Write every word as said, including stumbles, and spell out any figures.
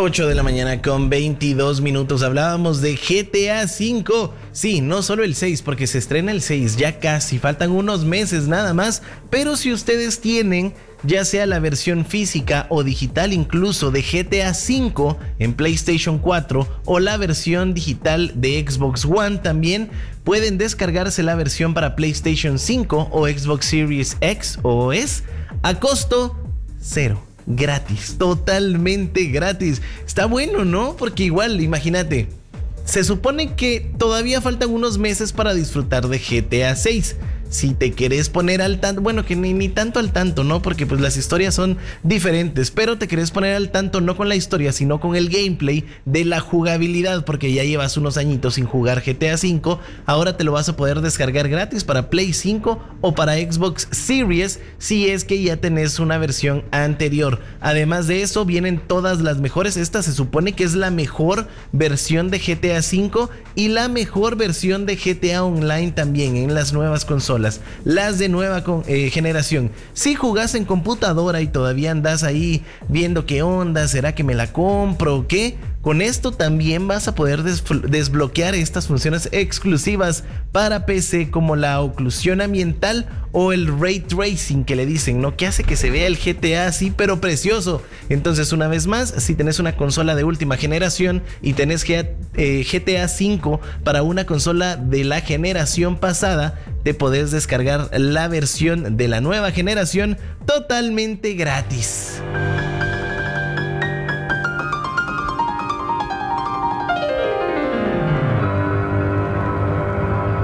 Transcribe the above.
ocho de la mañana con veintidós minutos. Hablábamos de G T A cinco. Sí, no solo el seis, porque se estrena el seis, ya casi, faltan unos meses nada más. Pero si ustedes tienen ya sea la versión física o digital incluso de G T A cinco en PlayStation cuatro o la versión digital de Xbox One, también pueden descargarse la versión para PlayStation cinco o Xbox Series X o S a costo cero. Gratis, totalmente gratis. Está bueno, ¿no? Porque igual, imagínate, se supone que todavía faltan unos meses para disfrutar de G T A seis. Si te querés poner al tanto, bueno, que ni, ni tanto al tanto, ¿no? Porque pues las historias son diferentes, pero te querés poner al tanto no con la historia, sino con el gameplay de la jugabilidad, porque ya llevas unos añitos sin jugar G T A cinco, ahora te lo vas a poder descargar gratis para Play cinco o para Xbox Series, si es que ya tenés una versión anterior. Además de eso, vienen todas las mejores, esta se supone que es la mejor versión de G T A cinco y la mejor versión de G T A Online también en las nuevas consolas. Las de nueva con, eh, generación. Si jugás en computadora y todavía andas ahí viendo qué onda, ¿será que me la compro o qué? Con esto también vas a poder des- desbloquear estas funciones exclusivas para P C, como la oclusión ambiental o el Ray Tracing que le dicen, ¿no? Que hace que se vea el G T A así, pero precioso. Entonces, una vez más, si tenés una consola de última generación y tenés G- eh, G T A cinco para una consola de la generación pasada, te podés descargar la versión de la nueva generación totalmente gratis.